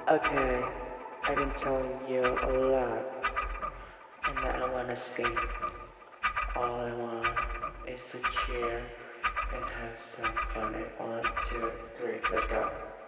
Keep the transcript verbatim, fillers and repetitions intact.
Okay, I've been telling you a lot, and I don't wanna sing. All I want is to cheer and have some fun. And one, two, three, let's go.